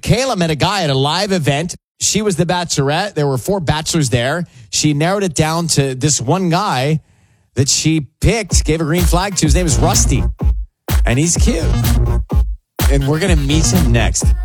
Michaela met a guy at a live event. She was the bachelorette. There were 4 bachelors there. She narrowed it down to this one guy that she picked, gave a green flag to. His name is Rusty. And he's cute. And we're going to meet him next.